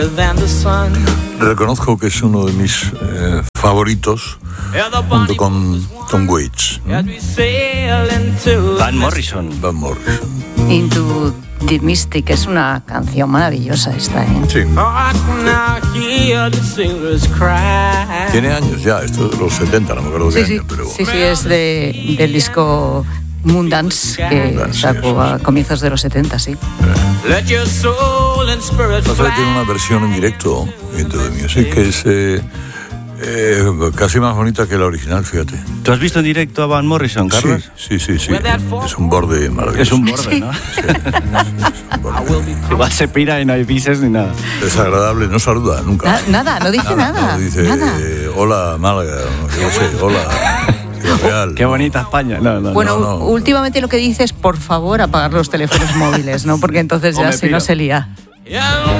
Reconozco que es uno de mis favoritos, junto con Tom Waits. Van Morrison. Into the Mystic es una canción maravillosa esta, ¿eh? Sí. Tiene años ya, esto de los 70, no me acuerdo qué año, pero... Sí, es del disco Moondance, que sacó a comienzos de los 70, sí. Pasa que tiene una versión en directo de Music que es casi más bonita que la original, fíjate. ¿Tú has visto en directo a Van Morrison, Carlos? Sí. Es un borde maravilloso. Es un borde, ¿no? Sí, es un borde. Igual se pira y no hay pises ni nada. Desagradable, no saluda nunca. Nada, no dice nada. No dice, nada. Hola Málaga, yo sé, hola Real. Qué bonita España. No. Últimamente lo que dice es, por favor, apagar los teléfonos móviles, ¿no? Porque entonces ya si no se lía.